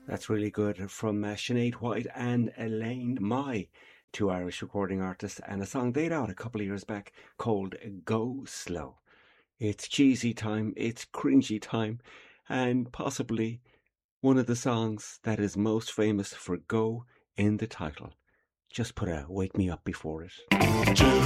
That's really good from Sinead White and Elaine Mai, two Irish recording artists, and a song they'd out a couple of years back called Go Slow. It's cheesy time, it's cringy time, and possibly one of the songs that is most famous for Go in the title. Just put a Wake Me Up before it.